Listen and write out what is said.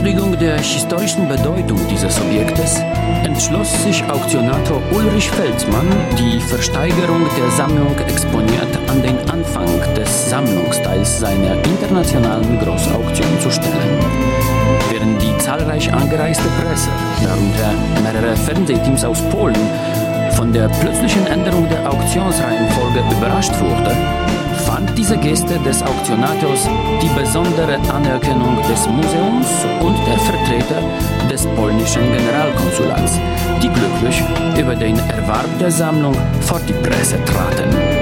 Würdigung der historischen Bedeutung dieses Objektes entschloss sich Auktionator Ulrich Felsmann, die Versteigerung der Sammlung exponiert an den Anfang des Sammlungsteils seiner internationalen Großauktion zu stellen. Während die zahlreich angereiste Presse, darunter mehrere Fernsehteams aus Polen, von der plötzlichen Änderung der Auktionsreihenfolge überrascht wurde, fand diese Geste des Auktionators die besondere Anerkennung des Museums und der Vertreter des polnischen Generalkonsulats, die glücklich über den Erwerb der Sammlung vor die Presse traten.